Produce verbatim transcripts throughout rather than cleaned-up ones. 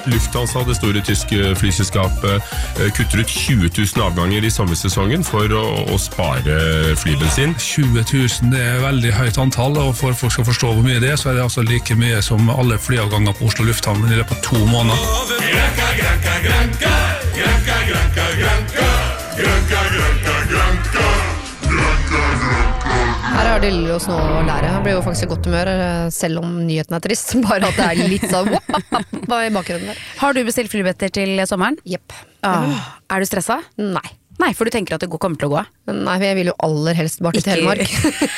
Lufthansa, det store tyske flyselskapet, kutter ut tjue tusen avganger i sommersesongen for å, å spare flybensin. tjue tusen, det er veldig høyt antall, og for folk skal forstå hvor mye det er, så er det altså like mye som alle flyavganger på Oslo Lufthavn i løpet av to måneder. Granka, granka, granka, granka, granka, granka, granka, granka, granka, granka, granka. Her har de oss nå å lære. Han blir jo faktisk i godt humør, selv om nyheten er trist. Bare at det er litt sånn hva i bakgrunnen der. Har du bestilt flybilletter til sommeren? Jepp. Ah, er du stressa? Nei. Nei, for du tenker at det kommer til å gå? Nei, jeg vil jo aller helst bare til Telemark.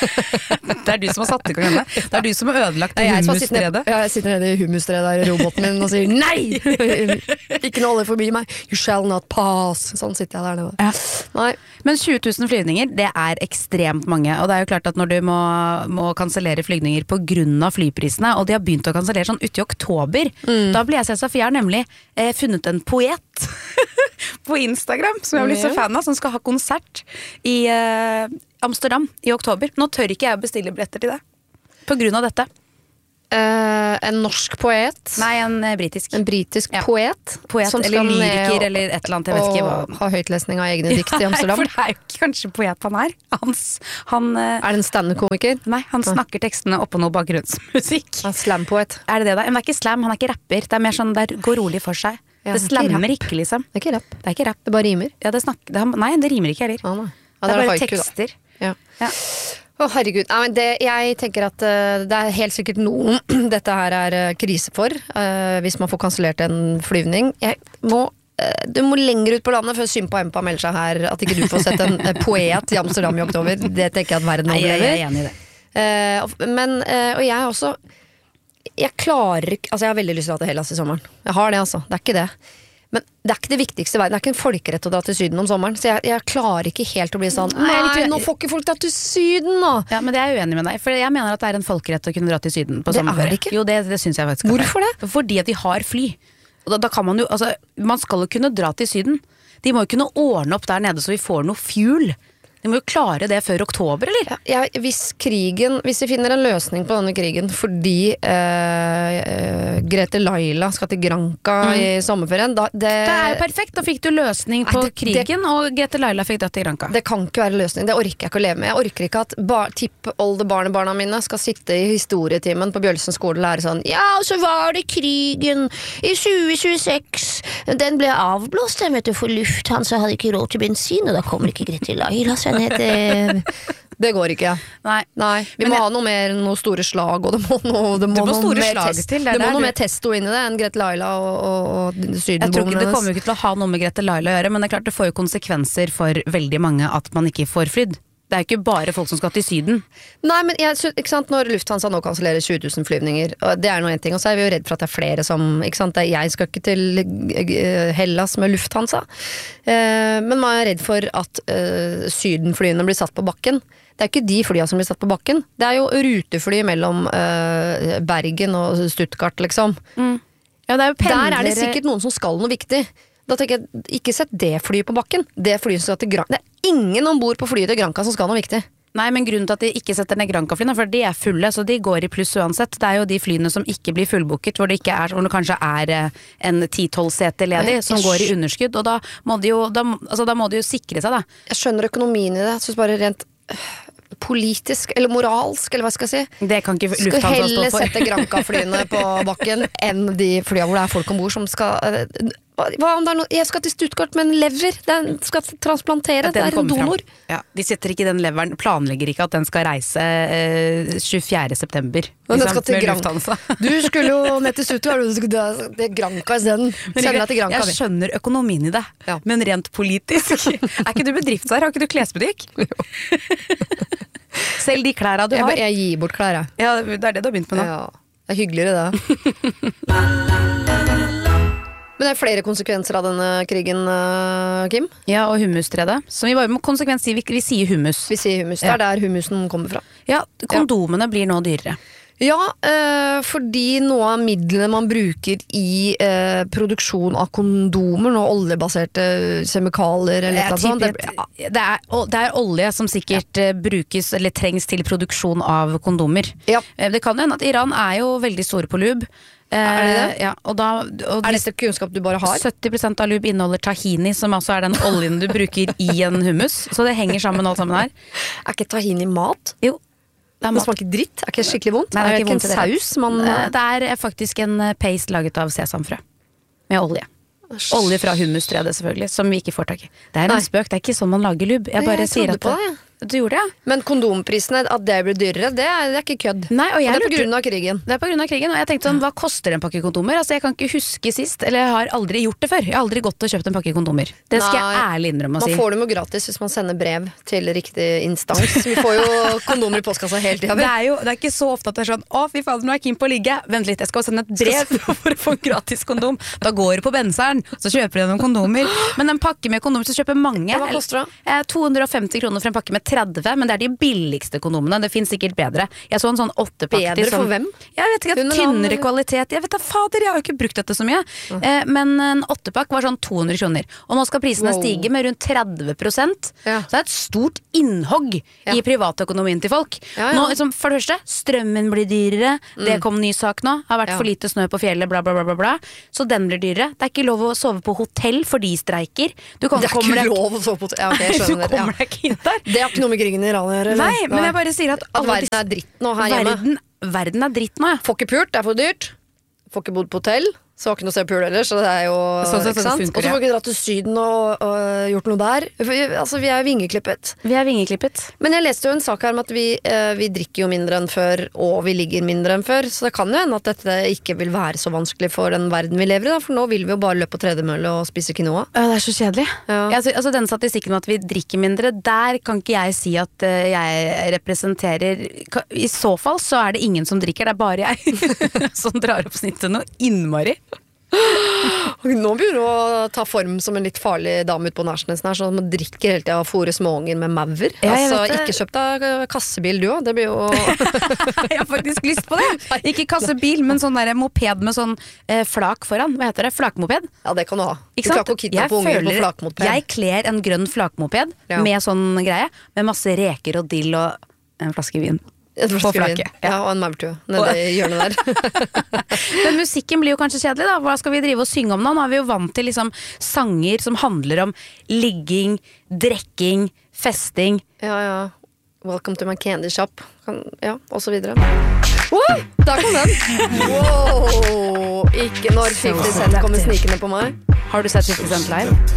Det er du som har satt i gang henne. Det er du som har ødelagt det hummusstredet. Ja, jeg sitter nede i hummusstredet der i roboten min og sier nei! Ikke noe olje forbi meg. You shall not pass. Sånn sitter jeg der nede. Ja. Nei. Men tjue tusen flygninger, det er ekstremt mange. Og det er jo klart at når du må, må kansellere flygninger på grunn av flyprisene, og de har begynt å kansellere sånn ut i oktober, mm. da blir jeg stressa, for jeg har nemlig eh, funnet en poet på Instagram, som jeg har blitt så fan av, som skal ha konsert i eh, Amsterdam i oktober. Nå tør ikke jeg bestille billetter til det, på grunn av dette. Uh, en norsk poet? Nei, en uh, britisk. En britisk ja. poet? Poet som eller lyriker, og, eller et eller annet, jeg vet ikke hva. Og ha høytlesning av egne dikt i Amsterdam? Nei, for det er jo ikke kanskje poet han er. Hans, han, uh, er det en stand-up-komiker? Nei, han snakker tekstene oppå noe bakgrunnsmusikk. Han er slam-poet. Er det det da? Men det er ikke slam, han er ikke rapper. Det er mer sånn, der går rolig for seg. Ja, det slammer ikke, ikke, liksom. Det er ikke rapp. Det er ikke rapp. Det bare rimer. Ja, det snakker, det, nei, det rimer ikke heller. Ah, ja, det, det er bare haiku, tekster. Ja. Ja. Å oh, herregud, Nei, men det, jeg tenker at uh, det er helt sikkert noen dette her er uh, krise for, uh, hvis man får kansellert en flyvning. Jeg må, uh, du må lenger ut på landet før Sympa Empa melder seg her, at ikke du får sett en uh, poet i Amsterdam i oktober. Det tenker jeg at verden overlever. Jeg er enig i det. Uh, men, uh, og jeg også, jeg klarer ikke, altså jeg har veldig lyst til å dra til Hellas i sommeren. Jeg har det altså, det er ikke det. Men det er ikke det viktigste i verden. Det er ikke en folkerett å dra til Syden om sommeren. Så jeg, jeg klarer ikke helt å bli sånn nei, nå får ikke folk dra til Syden nå. Ja, men det er jeg uenig med deg. For jeg mener at det er en folkerett å kunne dra til Syden på sommerferie. Det er det ikke. Jo, det, det synes jeg faktisk. Hvorfor det? Fordi at de har fly. Og da, da kan man jo, altså, man skal jo kunne dra til Syden. De må jo kunne ordne opp der nede så vi får noe fuel. De må jo klare det før oktober, eller? Ja, ja, hvis krigen, hvis vi finner en løsning på denne krigen fordi eh, eh, Grete Laila skal til Granca mm. i sommerferien da, det, det er jo perfekt, da fikk du løsning på Nei, det, krigen det, og Grete Laila fikk dra til Granca. Det kan ikke være løsning, det orker jeg ikke å leve med. Jeg orker ikke at bar, tippoldebarnebarna mine skal sitte i historietimen på Bjølsen skole og lære sånn ja, og så var det krigen i tjue tjueseks, den ble avblåst vet du, for Lufthansa hadde ikke råd til bensin, og da kommer ikke Grete Laila så Heter, det går ikke, ja. Nei. Nei. Vi Men må jeg, ha noe mer, noe store slag, og det må, noe, det må, det må noe store mer slag test, til. Det, det må der, noe mer testo inn i det enn Grete Laila og, og, og sydenbogen. Jeg tror ikke det kommer jo ikke til å ha noe med Grete Laila å gjøre, men det er klart det får jo konsekvenser for veldig mange at man ikke får flydd. Det er jo ikke bare folk som skal til Syden. Nei, men jeg, ikke sant, når Lufthansa nå kansellerer tjue tusen flyvninger, og det er noe en ting, og så er vi jo redd for at det er flere som, ikke sant, jeg skal ikke til Hellas med Lufthansa, eh, men man er redd for at eh, sydenflyene blir satt på bakken. Det er ikke de flyene som blir satt på bakken, det er jo rutefly mellom eh, Bergen og Stuttgart, liksom. Mm. Ja, det er jo pendlere. Der er det sikkert noen som skal noe viktig. Da tenker jeg, ikke sett det flyet på bakken. Det flyet som skal til Granca. Det er ingen ombord på flyet til Granca som skal noe viktig. Nei, men grunnen til at de ikke setter ned Granca-flyene, for de er fulle, så de går i pluss uansett. Det er jo de flyene som ikke blir fullbooket, hvor det ikke er, hvor det kanskje er en ti-tolv seter ledig, Nei, som går i underskudd, og da må de jo, da, altså, da må de jo sikre seg, da. Jeg skjønner økonomien i det, jeg synes bare rent politisk, eller moralsk, eller hva skal jeg si. Det kan ikke Lufthansa stå for. Skal heller sette Granca-flyene på bakken enn de flyene hvor det er folk ombord som skal... Hva om det er noe? Jeg skal til Stuttgart med en lever. Den skal transplantere. Det er en donor. Ja, de setter ikke den leveren, planlegger ikke at den skal reise eh, tjuefjerde september. Men den skal til Granca. Du skulle jo ned til Stuttgart, det er Granca i den. Sender deg til Granca. Jeg skjønner økonomien i det, ja. Men rent politisk. Er ikke du bedriftseier? Har ikke du klesbutikk? Selv de klærne du har. Jeg, jeg gir bort klær, jeg. Ja, det er det du har begynt med nå. Ja, det er hyggeligere det. Men det er flere konsekvenser av denne krigen, Kim? Ja, og hummusstredet. Så vi bare må konsekvens si, vi, vi sier hummus. Vi sier hummus, det er der hummusen kommer fra. Ja, kondomene ja. Blir nå dyrere. Ja, øh, fordi noe av midlene man bruker i øh, produksjon av kondomer, noe oljebaserte kjemikalier eller noe sånt. Det, ja. det, er, det er olje som sikkert ja. brukes eller trengs til produksjon av kondomer. Ja. Det kan jo hende at Iran er jo veldig store på lube. Er det det? Ja, og da, og Er dette kunnskap du bare har? sytti prosent av lube inneholder tahini, som altså er den oljen du bruker i en hummus. Så det henger sammen alt sammen her. Er ikke tahini mat? Jo, det er Det mat. smaker dritt? Er ikke det skikkelig vondt? Nei, det er er ikke det vondt i ikke en det. saus man Eh, Det er faktisk en eh, paste laget av sesamfrø. Med olje. Olje fra hummustre, det selvfølgelig, som vi ikke får tak i. Det er Nei. en spøk, det er ikke sånn man lager lubb. Jeg Nei, bare jeg sier trodde at på det, Du gjorde det, ja? Men kondomprisene, at det blir dyrere, det er, det er ikke kødd. Nei, og jeg det er på lurte- grunn av krigen. Det er på grunn av krigen, og jeg tenkte sånn, hva koster en pakke kondomer? Altså, jeg kan ikke huske sist, eller jeg har aldri gjort det før. Jeg har aldri gått og kjøpt en pakke kondomer. Det skal Nei. jeg ærlig innrømme å Man si. får dem jo gratis hvis man sender brev til riktig instans. Vi får jo kondomer i postkassa hele tida. Det er jo det er ikke så ofte at det er sånn Å, fy fader, nå er jeg keen på å ligge. Vent litt, jeg skal sende et brev for å få en gratis kondom. Da går du på benseren, så kjøper du noen kondomer. Men en pakke med kondomer så kjøper mange. Hva koster det? Eh, to hundre og femti kroner for en pakke med tretti, men det er de billigste kondomene. Det finnes sikkert bedre. Jeg så en sånn åttepakke til Bedre for sånn- hvem? Jeg vet ikke, Hun eller tynnere han? kvalitet. Jeg vet da fader, jeg har jo ikke brukt dette så mye. Eh, men en åttepakk var sånn to hundre kroner. Og nå skal prisene Wow. stige med rundt tretti prosent. Ja. Så det er et stort innhogg Ja. i privatøkonomien til folk. Ja, ja. Nå, liksom, for det første, strømmen blir dyrere. Det kom en ny sak nå. Har vært Ja. for lite snø på fjellet, bla, bla, bla, bla, bla. Så den blir dyrere. Det er ikke lov å sove på hotell fordi streiker. Du kan, Det er kommer ikke deg- lov å sove på ja, ok, jeg Du skjønner det. kommer Ja. deg ikke inn der. Det har ikke noe med krigen i Iran å gjøre. eller? Nei, men jeg bare sier at At alle verden disse- er dritt nå her hjemme. verden, verden er dritt nå, ja. Får ikke pult, det er for dyrt. Får ikke bodd på hotell. Så har ikke noe sted å pule heller, så det er jo Sånn sett ikke sant? funker Og så det. får ikke dra til Syden og, og gjort noe der. For, vi- altså, vi er jo vingeklippet. Vi er vingeklippet. Men jeg leste jo en sak her om at vi, eh, vi drikker jo mindre enn før, og vi ligger mindre enn før. Så det kan jo hende at dette ikke vil være så vanskelig for den verden vi lever i. Da. For nå vil vi jo bare løpe på tredemølle og spise quinoa. Ja, det er så kjedelig. Ja. Jeg, altså, den statistikken med at vi drikker mindre, der kan ikke jeg si at eh, jeg representerer ka- I så fall så er det ingen som drikker, det er bare jeg som drar opp snittet noe innmari. Og nå begynner du å ta form som en litt farlig dame ute på Nærsnesen her, sånn at man drikker hele tida og fôrer småunger med maur. Ja, jeg altså, vet det. ikke kjøp deg kassebil du òg, det blir jo Jeg har faktisk lyst på det. Ikke kassebil, men sånn der moped med sånn eh, flak foran. Hva heter det? Flakmoped? Ja, det kan du ha. Du Ikke klarer sant? ikke å kidnappe Jeg unger på føler- flakmoped. Jeg kler en grønn flakmoped Ja. med sånn greie, med masse reker og dill og en flaske vin. Et på flaske vin. flaket. Ja, og en maurtue nedi hjørnet der. Men musikken blir jo kanskje kjedelig, da. Hva skal vi drive og synge om nå? Nå er vi jo vant til liksom sanger som handler om ligging, drekking, festing. Ja, ja. Welcome to my candy shop. Kan, ja, og så videre. Oi, der kom den! Wow! Ikke når fifty Cent kommer snikende på meg. Har du sett fifty Cent live?